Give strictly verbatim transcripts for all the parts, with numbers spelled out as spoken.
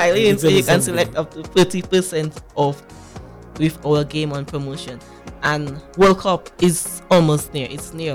dial in so you can something. select up to thirty percent off with our game on promotion. And World Cup is almost near. It's near.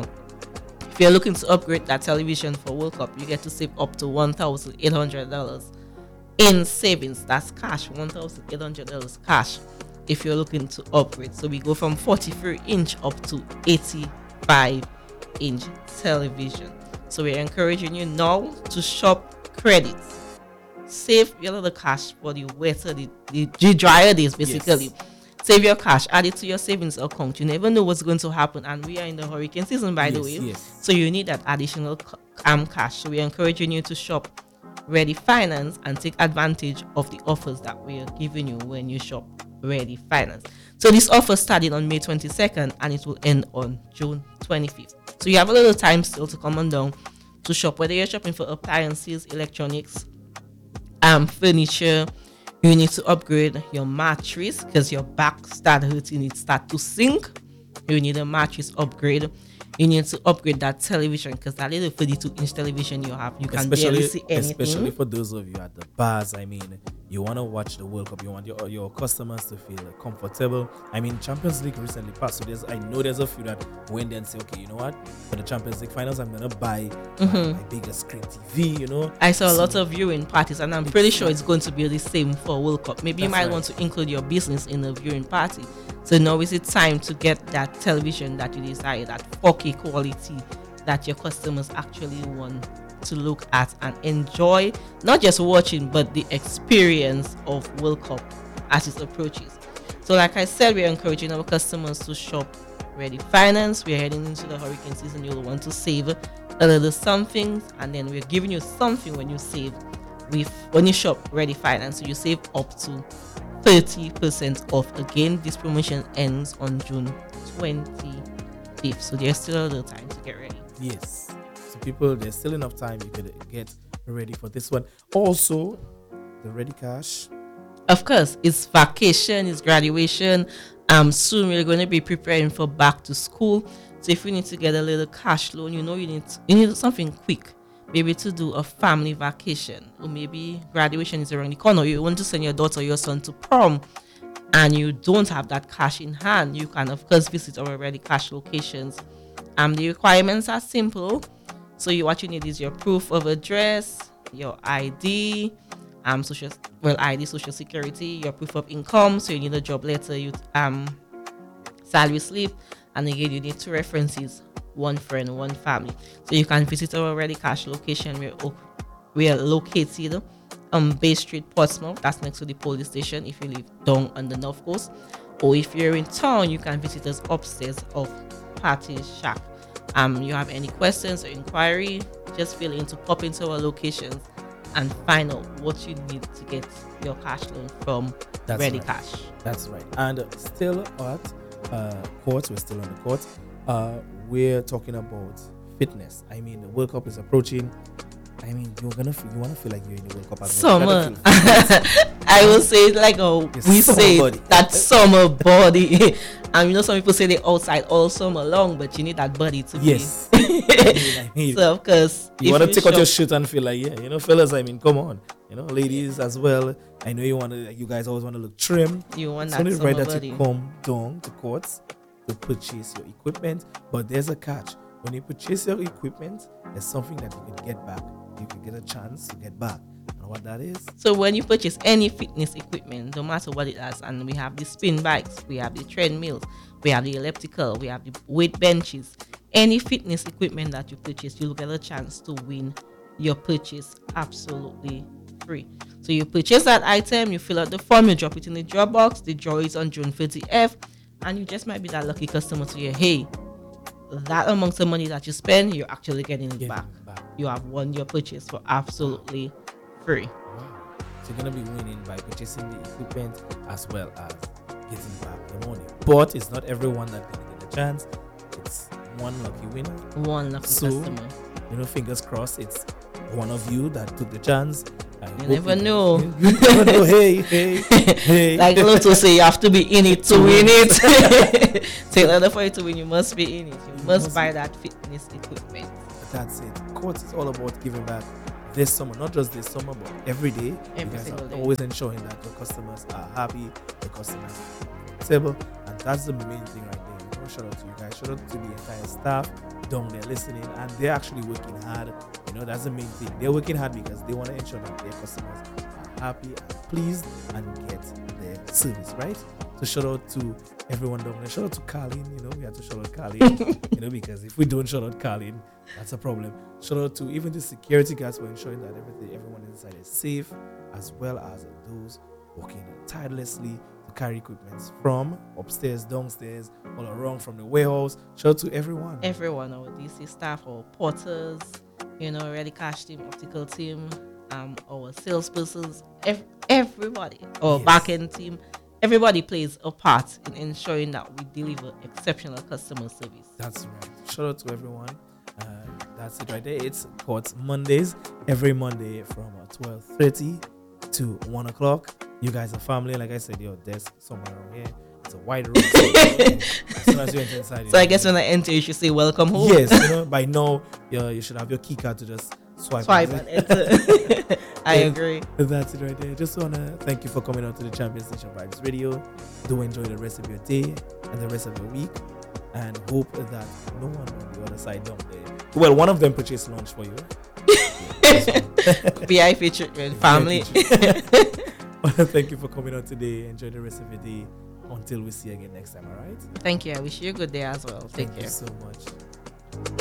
If you're looking to upgrade that television for World Cup, you get to save up to one thousand eight hundred dollars in savings. That's cash, one thousand eight hundred dollars cash if you're looking to upgrade. So we go from forty-three inch up to eighty-five inch television. So we're encouraging you now to shop credits. Save your little cash for the wetter, the, the, the drier days, basically. Yes. Save your cash, add it to your savings account. You never know what's going to happen, and we are in the hurricane season, by yes, the way. Yes. So you need that additional um, cash. So we're encouraging you to shop Ready Finance and take advantage of the offers that we are giving you when you shop Ready Finance. So this offer started on May twenty-second and it will end on June twenty-fifth. So you have a little time still to come on down to shop, whether you're shopping for appliances, electronics, um, furniture. You need to upgrade your mattress because your back start hurting, it start to sink. You need a mattress upgrade. You need to upgrade that television because that little thirty-two inch television you have, you can especially, barely see anything. Especially for those of you at the bars, I mean, you want to watch the World Cup, you want your your customers to feel comfortable. I mean, Champions League recently passed, so there's, I know there's a few that went there and say, okay, you know what, for the Champions League finals, I'm going to buy mm-hmm. my, my bigger screen T V, you know. I saw so, a lot of viewing parties, and I'm pretty sure it's going to be the same for World Cup. Maybe you might right. want to include your business in a viewing party. So now is it time to get that television that you desire, that four K quality that your customers actually want to look at and enjoy, not just watching, but the experience of World Cup as it approaches. So like I said, we're encouraging our customers to shop Ready Finance. We're heading into the hurricane season. You'll want to save a little something, and then we're giving you something when you save with when you shop Ready Finance. So you save up to thirty percent off. Again, this promotion ends on June twenty-fifth, so there's still a little time to get ready. Yes, so people, there's still enough time. You could get ready for this one. Also, the Ready Cash, of course, it's vacation, it's graduation. Um soon we're going to be preparing for back to school, so if you need to get a little cash loan, you know you need you need something quick, maybe to do a family vacation, or maybe graduation is around the corner. You want to send your daughter or your son to prom and you don't have that cash in hand. You can of course visit our Ready Cash locations. Um the requirements are simple. So you what you need is your proof of address, your I D, um social well I D, social security, your proof of income. So you need a job letter, you um salary slip, and again you need two references, one friend, one family. So you can visit our Ready Cash location. We're, we are located on Bay Street, Portsmouth. That's next to the police station if you live down on the North Coast. Or if you're in town, you can visit us upstairs of Party Shack. Um, you have any questions or inquiry, just feel in to pop into our locations and find out what you need to get your cash loan from That's Ready right. Cash. That's right. And uh, still at uh, courts, we're still on the court. Uh, we're talking about fitness. I mean, the World Cup is approaching. I mean, you're gonna feel, you wanna feel like you're in the World Cup as well. Summer. I will say it like a we say body. That summer body. And you know, some people say they outside all summer long, but you need that body to yes. be. I mean, I mean, so of course, you wanna take shop, out your shirt and feel like, yeah, you know, fellas. I mean, come on, you know, ladies as well. I know you wanna, you guys always wanna look trim. You want it's that only summer right that body. you come down to courts to purchase your equipment, but there's a catch. When you purchase your equipment, there's something that you can get back. You can get a chance to get back. And what that is? So when you purchase any fitness equipment, no matter what it is, and we have the spin bikes, we have the treadmills, we have the elliptical, we have the weight benches, any fitness equipment that you purchase, you'll get a chance to win your purchase absolutely free. So you purchase that item, you fill out the form, you drop it in the drop box, the draw is on June thirtieth, and you just might be that lucky customer to hear, hey, that amount of money that you spend, you're actually getting it Get back. it back. You have won your purchase for absolutely free. Wow. So you're going to be winning by purchasing the equipment as well as getting back the money. But it's not everyone that's going to get a chance. It's one lucky winner. One lucky So, customer. You know, fingers crossed, it's one of you that took the chance. I You never know. You never know. Hey, hey, hey. Like Lotto say, you have to be in it to win it. So in order for you to win, you must be in it. You, You must must buy be. that fitness equipment. That's it. Court is all about giving back this summer, not just this summer, but every day. Every you guys single are day. always ensuring that your customers are happy, the customers are comfortable, and that's the main thing right there. You know, shout out to you guys, shout out to the entire staff down there listening, and they're actually working hard. You know, that's the main thing. They're working hard because they want to ensure that their customers are happy and pleased and get their service, right? So shout out to everyone down there. Shout out to Carlin, you know, we have to shout out Carlin, you know, because if we don't shout out Carlin, that's a problem. Shout out to even the security guards for ensuring that everything, everyone inside is safe, as well as those working tirelessly to carry equipment from upstairs, downstairs, all around from the warehouse. Shout out to everyone. Everyone, our D C staff, our porters, you know, Ready Cash team, optical team, um, our salespersons, ev- everybody, our Yes. back-end team, everybody plays a part in ensuring that we deliver exceptional customer service. That's right. Shout out to everyone. Uh, that's it right there. It's Courts Mondays, every Monday from uh, twelve thirty to one o'clock. You guys are family. Like I said, your desk somewhere around here. It's a wide room. So, as soon as you enter inside, you So know, I guess when I enter, you should say welcome home. yes, you know, by now, you, you should have your key card to just swipe. Swipe and- and enter. I Yeah. agree. That's it right there. Just want to thank you for coming out to the Champions Nation Vibes Radio. Do enjoy the rest of your day and the rest of your week. And hope that no one on the other side don't there. Well, one of them purchased lunch for you. V I P treatment, family. Thank you for coming out today. Enjoy the rest of your day. Until we see you again next time, all right? Thank you. I wish you a good day as well. Take Thank care. you so much.